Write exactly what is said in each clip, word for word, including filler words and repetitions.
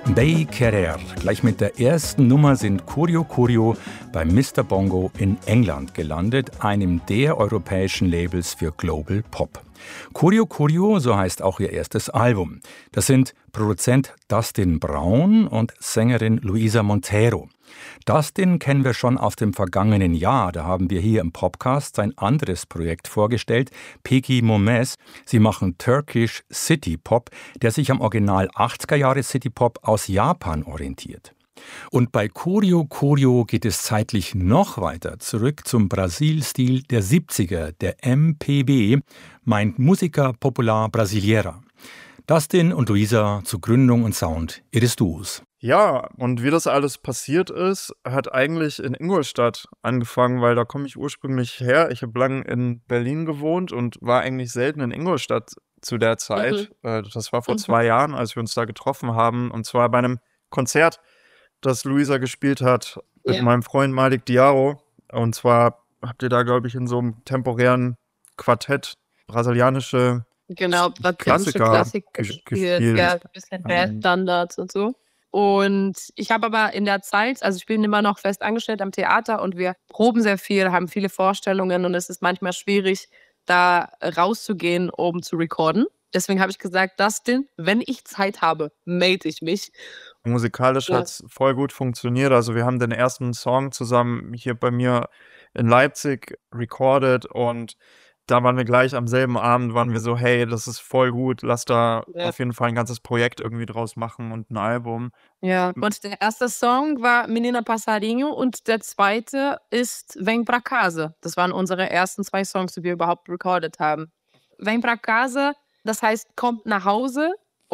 Bey Querer. Gleich mit der ersten Nummer sind Curio Curio bei Mister Bongo in England gelandet, einem der europäischen Labels für Global Pop. Curio Curio, so heißt auch ihr erstes Album. Das sind Produzent Dustin Brown und Sängerin Luisa Montero. Dustin kennen wir schon aus dem vergangenen Jahr. Da haben wir hier im Podcast sein anderes Projekt vorgestellt, Peki Momes. Sie machen Turkish City Pop, der sich am Original achtziger Jahre City Pop aus Japan orientiert. Und bei Curio Curio geht es zeitlich noch weiter zurück zum Brasil-Stil der siebziger, der M P B, meint Música Popular Brasileira. Dustin und Luisa zu Gründung und Sound ihres Duos. Ja, und wie das alles passiert ist, hat eigentlich in Ingolstadt angefangen, weil da komme ich ursprünglich her. Ich habe lange in Berlin gewohnt und war eigentlich selten in Ingolstadt zu der Zeit. Mhm. Das war vor mhm. zwei Jahren, als wir uns da getroffen haben. Und zwar bei einem Konzert, das Luisa gespielt hat mit ja. meinem Freund Malik Diaro. Und zwar habt ihr da, glaube ich, in so einem temporären Quartett brasilianische Genau, Klassiker Klassik gespielt. gespielt. Ja, ein bisschen Bandstandards und so. Und ich habe aber in der Zeit, also ich bin immer noch fest angestellt am Theater und wir proben sehr viel, haben viele Vorstellungen und es ist manchmal schwierig, da rauszugehen, um zu recorden. Deswegen habe ich gesagt, Dustin, wenn ich Zeit habe, melde ich mich. Musikalisch Ja. hat es voll gut funktioniert. Also wir haben den ersten Song zusammen hier bei mir in Leipzig recorded und da waren wir gleich am selben Abend, waren wir so, hey, das ist voll gut, lass da Ja. auf jeden Fall ein ganzes Projekt irgendwie draus machen und ein Album. Ja, und der erste Song war Menina Passarinho und der zweite ist Vem pra casa. Das waren unsere ersten zwei Songs, die wir überhaupt recorded haben. Vem pra casa, das heißt, kommt nach Hause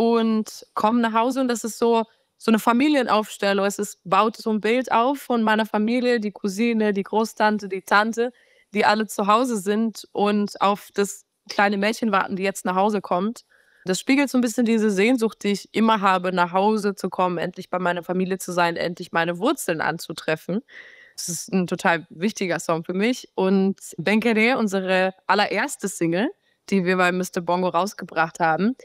und kommt nach Hause und das ist so, so eine Familienaufstellung. Es ist, baut so ein Bild auf von meiner Familie, die Cousine, die Großtante, die Tante, die alle zu Hause sind und auf das kleine Mädchen warten, die jetzt nach Hause kommt. Das spiegelt so ein bisschen diese Sehnsucht, die ich immer habe, nach Hause zu kommen, endlich bei meiner Familie zu sein, endlich meine Wurzeln anzutreffen. Das ist ein total wichtiger Song für mich. Und Bey Querer, unsere allererste Single, die wir bei Mister Bongo rausgebracht haben,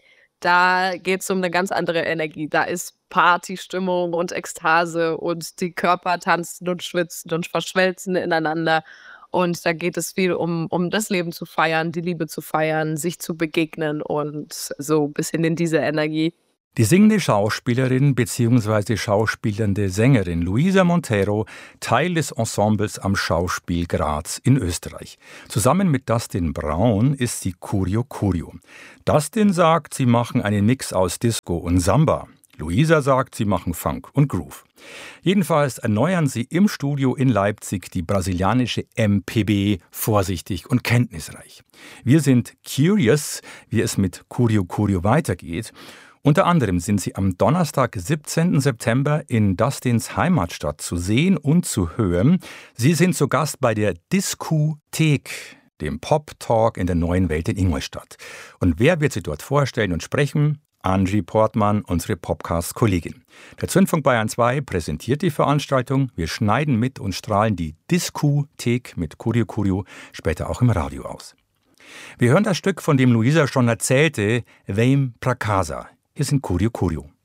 da geht es um eine ganz andere Energie. Da ist Partystimmung und Ekstase und die Körper tanzen und schwitzen und verschmelzen ineinander. Und da geht es viel um, um das Leben zu feiern, die Liebe zu feiern, sich zu begegnen und so ein bisschen in diese Energie. Die singende Schauspielerin bzw. schauspielende Sängerin Luisa Montero, Teil des Ensembles am Schauspiel Graz in Österreich. Zusammen mit Dustin Brown ist sie Curio Curio. Dustin sagt, sie machen einen Mix aus Disco und Samba. Luisa sagt, sie machen Funk und Groove. Jedenfalls erneuern sie im Studio in Leipzig die brasilianische M P B vorsichtig und kenntnisreich. Wir sind curious, wie es mit Curio Curio weitergeht. Unter anderem sind sie am Donnerstag, siebzehnten September in Dustins Heimatstadt zu sehen und zu hören. Sie sind zu Gast bei der Diskothek, dem Pop-Talk in der Neuen Welt in Ingolstadt. Und wer wird sie dort vorstellen und sprechen? Angie Portmann, unsere Podcast-Kollegin. Der Zündfunk Bayern zwei präsentiert die Veranstaltung. Wir schneiden mit und strahlen die Diskothek mit Curio Curio später auch im Radio aus. Wir hören das Stück, von dem Luisa schon erzählte, Vem pra casa. Hier sind Curio Curio.